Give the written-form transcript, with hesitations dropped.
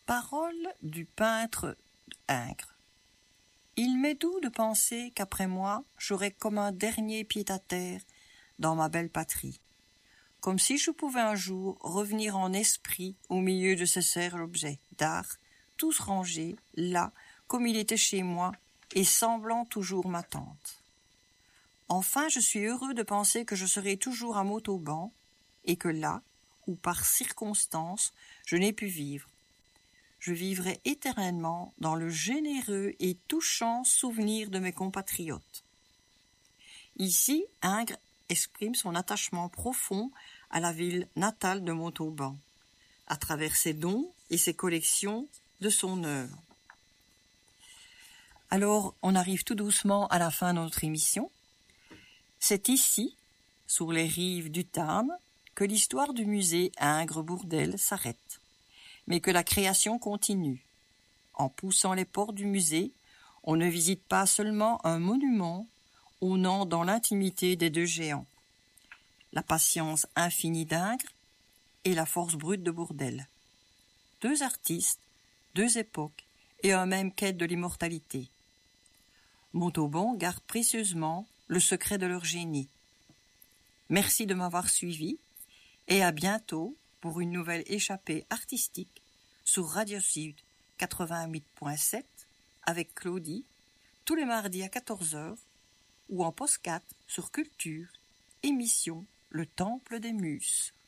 Parole du peintre Ingres. Il m'est doux de penser qu'après moi, j'aurai comme un dernier pied-à-terre dans ma belle patrie, comme si je pouvais un jour revenir en esprit au milieu de ces serres objets d'art, tous rangés, là, comme il était chez moi, et semblant toujours m'attendre. Enfin, je suis heureux de penser que je serai toujours à Montauban, et que là, où par circonstance, je n'ai pu vivre, je vivrai éternellement dans le généreux et touchant souvenir de mes compatriotes. Ici, Ingres exprime son attachement profond à la ville natale de Montauban, à travers ses dons et ses collections de son œuvre. Alors, on arrive tout doucement à la fin de notre émission. C'est ici, sur les rives du Tarn, que l'histoire du musée Ingres-Bourdelle s'arrête, mais que la création continue. En poussant les portes du musée, on ne visite pas seulement un monument, on entre dans l'intimité des deux géants, la patience infinie d'Ingres et la force brute de Bourdelle. Deux artistes, deux époques et un même quête de l'immortalité. Montauban garde précieusement le secret de leur génie. Merci de m'avoir suivi et à bientôt pour une nouvelle échappée artistique sur Radio Sud 88.7 avec Claudie, tous les mardis à 14h ou en podcast sur Culture, émission Le Temple des Muses.